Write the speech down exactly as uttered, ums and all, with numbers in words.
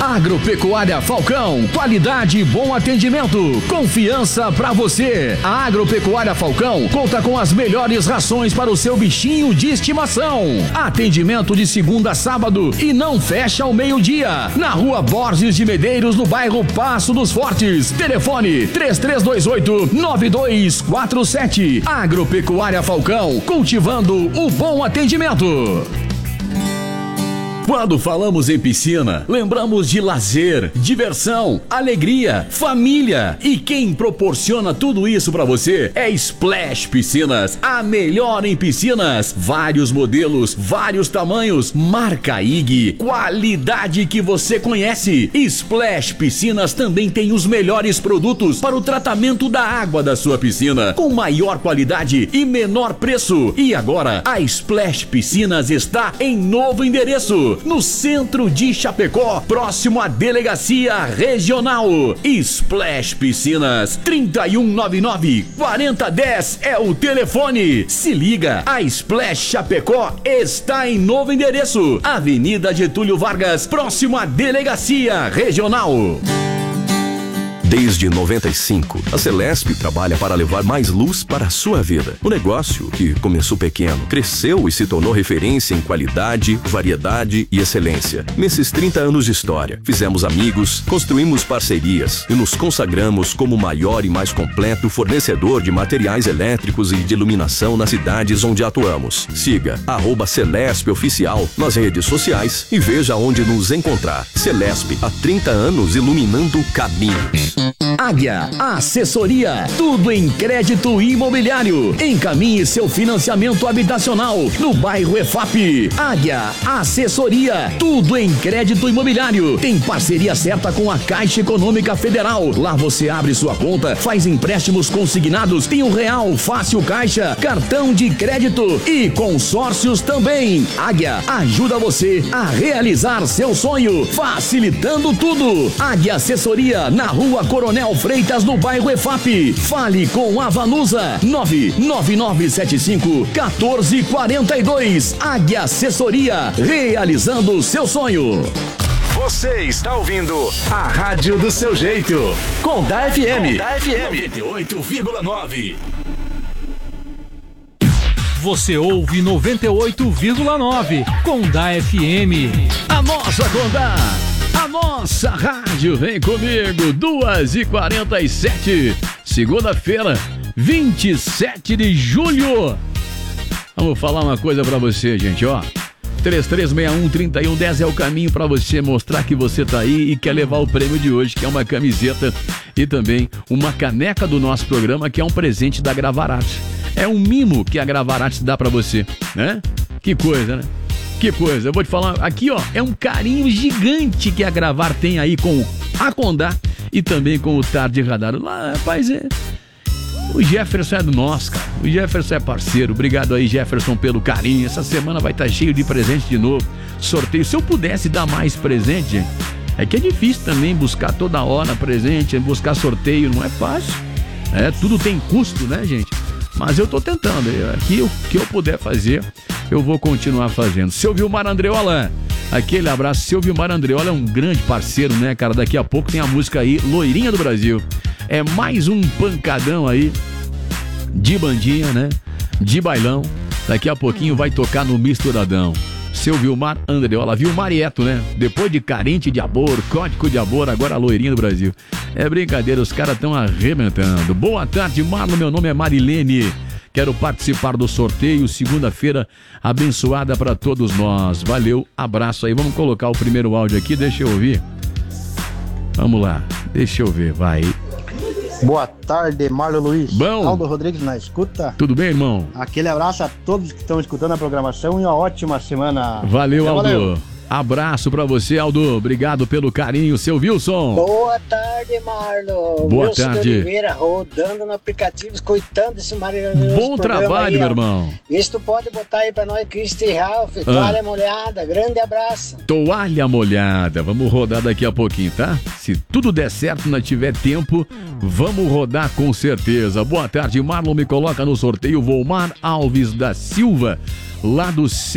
Agropecuária Falcão, qualidade e bom atendimento, confiança pra você. A Agropecuária Falcão conta com as melhores rações para o seu bichinho de estimação. Atendimento de segunda a sábado e não fecha ao meio-dia. Na rua Borges de Medeiros, no bairro Passo dos Fortes. Telefone três três dois oito, nove dois quatro sete. Agropecuária Falcão, cultivando o bom atendimento. Quando falamos em piscina, lembramos de lazer, diversão, alegria, família. E quem proporciona tudo isso pra você é Splash Piscinas, a melhor em piscinas. Vários modelos, vários tamanhos, marca I G, qualidade que você conhece. Splash Piscinas também tem os melhores produtos para o tratamento da água da sua piscina, com maior qualidade e menor preço. E agora, a Splash Piscinas está em novo endereço, no centro de Chapecó, próximo à Delegacia Regional. Splash Piscinas, trinta e um noventa e nove, quarenta dez é o telefone. Se liga, a Splash Chapecó está em novo endereço, Avenida Getúlio Vargas, próximo à Delegacia Regional. Desde noventa e cinco, a Celesp trabalha para levar mais luz para a sua vida. O negócio, que começou pequeno, cresceu e se tornou referência em qualidade, variedade e excelência. Nesses trinta anos de história, fizemos amigos, construímos parcerias e nos consagramos como o maior e mais completo fornecedor de materiais elétricos e de iluminação nas cidades onde atuamos. Siga arroba Celesp Oficial nas redes sociais e veja onde nos encontrar. Celesp, há trinta anos iluminando caminhos. Águia Assessoria, tudo em crédito imobiliário. Encaminhe seu financiamento habitacional no bairro E F A P. Águia Assessoria, tudo em crédito imobiliário. Tem parceria certa com a Caixa Econômica Federal. Lá você abre sua conta, faz empréstimos consignados, tem o Real Fácil Caixa, cartão de crédito e consórcios também. Águia ajuda você a realizar seu sonho, facilitando tudo. Águia Assessoria, na rua Coronel Freitas, no bairro E F A P. Fale com a Vanusa, nove nove nove sete cinco, um quatro quatro dois. Águia Assessoria, realizando o seu sonho. Você está ouvindo a Rádio do Seu Jeito, Condá F M, Condá F M noventa e oito vírgula nove. Você ouve noventa e oito vírgula nove, Condá F M. A nossa Condá, a nossa rádio, vem comigo, duas e quarenta e sete, segunda-feira, vinte e sete de julho. Vamos falar uma coisa pra você, gente, ó. três três seis um, três um um zero é o caminho pra você mostrar que você tá aí e quer levar o prêmio de hoje, que é uma camiseta e também uma caneca do nosso programa, que é um presente da Gravarate. É um mimo que a Gravarate dá pra você, né? Que coisa, né? Que coisa, eu vou te falar, aqui ó, é um carinho gigante que a Gravar tem aí com a Condá e também com o Tarde Radar. Lá, rapaz, é... o Jefferson é do nosso, cara. O Jefferson é parceiro. Obrigado aí, Jefferson, pelo carinho. Essa semana vai estar cheio de presente de novo. Sorteio. Se eu pudesse dar mais presente, gente, é que é difícil também buscar toda hora presente, buscar sorteio, não é fácil. É, tudo tem custo, né, gente? Mas eu tô tentando. Aqui, o que eu puder fazer, eu vou continuar fazendo. Seu Vilmar Andreola, aquele abraço. Seu Vilmar Andreola é um grande parceiro, né, cara? Daqui a pouco tem a música aí, Loirinha do Brasil. É mais um pancadão aí de bandinha, né? De bailão. Daqui a pouquinho vai tocar no Misturadão. Seu Vilmar Andreola, Vilmarieto, né? Depois de Carente de Amor, Código de Amor, agora a Loirinha do Brasil. É brincadeira, os caras estão arrebentando. Boa tarde, Marlon, meu nome é Marilene. Quero participar do sorteio, segunda-feira abençoada para todos nós. Valeu, abraço aí. Vamos colocar o primeiro áudio aqui, deixa eu ouvir. Vamos lá, deixa eu ver, vai. Boa tarde, Marlon Luiz. Bom. Aldo Rodrigues na escuta. Tudo bem, irmão? Aquele abraço a todos que estão escutando a programação e uma ótima semana. Valeu, Aldo. Valeu. Abraço pra você, Aldo. Obrigado pelo carinho, seu Wilson. Boa tarde, Marlon. Boa Wilson tarde. Oliveira, rodando no aplicativo, escutando esse maravilhoso Bom trabalho, aí, meu irmão. Isso tu pode botar aí pra nós, Cristi Ralph, toalha molhada. Grande abraço. Toalha molhada. Vamos rodar daqui a pouquinho, tá? Se tudo der certo, não tiver tempo, vamos rodar com certeza. Boa tarde, Marlon. Me coloca no sorteio Volmar Alves da Silva, lá do